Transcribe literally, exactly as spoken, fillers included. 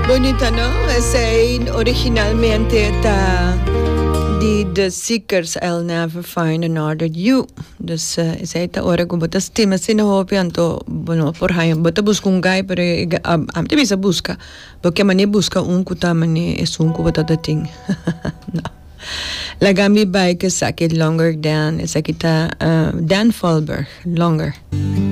Bonita, ¿no? Ese originalmente está de The Seekers, I'll Never Find Another You. Dus uh, esa ita ora ko bota stima sina hopi anto bueno por hayo bota busca un guy pero am am te bisa busca porque mani busca un kuta mani es un kubota da ting. No. La gambi bike is sakit longer than is sakita uh, Dan Falberg longer.